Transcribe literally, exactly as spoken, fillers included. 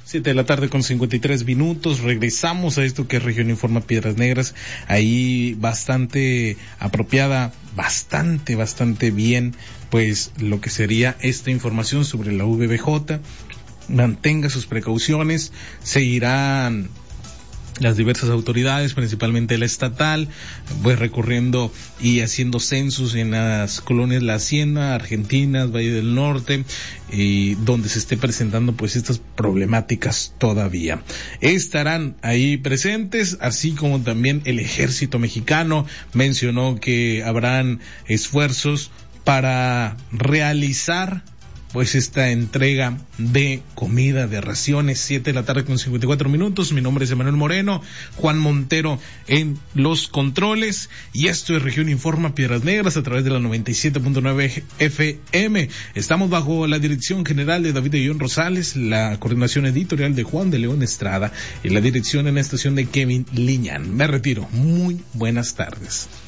Siete de la tarde con cincuenta y tres minutos. Regresamos a esto que es Región Informa Piedras Negras. Ahí bastante apropiada, bastante, bastante bien, pues lo que sería esta información sobre la V B J. Mantenga sus precauciones. Seguirán las diversas autoridades, principalmente la estatal, pues recurriendo y haciendo censos en las colonias La Hacienda, Argentinas, Valle del Norte, y donde se esté presentando pues estas problemáticas todavía. Estarán ahí presentes, así como también el Ejército Mexicano mencionó que habrán esfuerzos para realizar pues esta entrega de comida, de raciones. Siete de la tarde con cincuenta y cuatro minutos. Mi nombre es Emanuel Moreno, Juan Montero en los controles, y esto es Región Informa Piedras Negras a través de la noventa y siete punto nueve F M. Estamos bajo la dirección general de David de John Rosales, la coordinación editorial de Juan de León Estrada y la dirección en la estación de Kevin Liñán. Me retiro. Muy buenas tardes.